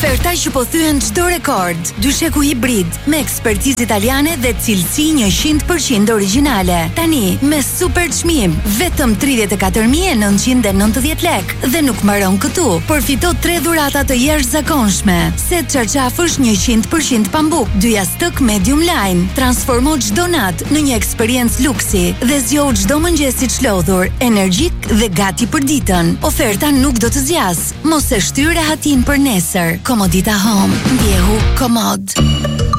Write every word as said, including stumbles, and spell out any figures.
Oferta që po thyen çdo rekord. Dysheku hibrid me ekspertizë italiane dhe cilësi njëqind përqind origjinale. Tani me super çmim, vetëm tridhjetë e katër mijë e nëntëqind e nëntëdhjetë lekë dhe nuk mbaron këtu. Përfito tre dhurata të jashtëzakonshme. Set çarçafësh njëqind përqind pambuk, dy jastëk medium line. Transformo çdo natë në një eksperiencë luksi dhe zgjohu çdo mëngjes i çlodhur, energjik dhe gati për ditën. Oferta nuk do të zgjas. Mos e shtyr rehatin për nesër. Komodita Home, ndjehu komod.